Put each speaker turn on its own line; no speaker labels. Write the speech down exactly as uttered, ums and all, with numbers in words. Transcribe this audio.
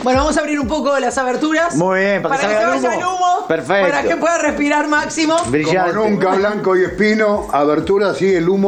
Bueno, vamos a abrir un poco las aberturas.
Muy bien, para,
para
que,
que se
salga
vaya el humo.
Perfecto.
Para que pueda respirar Máximo.
Brillante.
Como nunca, blanco y espino, abertura así, el humo